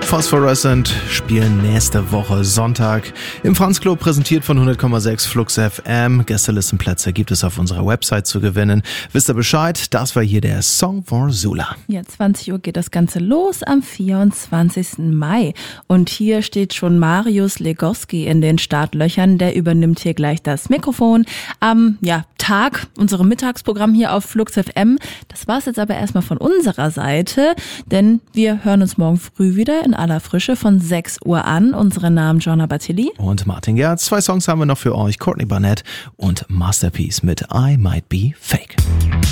Phosphorescent spielen nächste Woche Sonntag im Franz-Club, präsentiert von 100,6 Flux FM. Gästelistenplätze gibt es auf unserer Website zu gewinnen. Wisst ihr Bescheid? Das war hier der Song for Sula. Ja, 20 Uhr geht das Ganze los am 24. Mai. Und hier steht schon Marius Legoski in den Startlöchern. Der übernimmt hier gleich das Mikrofon am Tag, unserem Mittagsprogramm hier auf Flux FM. Das war's jetzt aber erstmal von unserer Seite, denn wir hören uns morgen früh wieder in aller Frische von 6 Uhr an. Unsere Namen Joanna Batili und Martin Gerz. 2 Songs haben wir noch für euch. Courtney Barnett und Masterpiece mit I Might Be Fake.